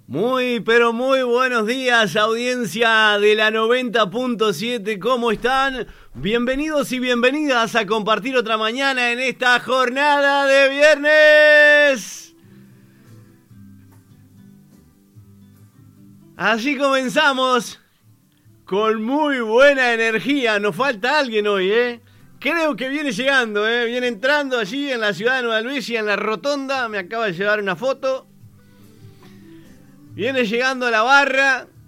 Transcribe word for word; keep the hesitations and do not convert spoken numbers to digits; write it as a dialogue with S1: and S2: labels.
S1: Muy, pero muy buenos días, audiencia de la noventa punto siete, ¿cómo están? Bienvenidos y bienvenidas a compartir otra mañana en esta jornada de viernes. Así comenzamos, con muy buena energía. Nos falta alguien hoy, ¿eh? Creo que viene llegando, ¿eh? Viene entrando allí en la ciudad de Nueva Luisa, en la rotonda. Me acaba de llevar una foto. Viene llegando a la barra.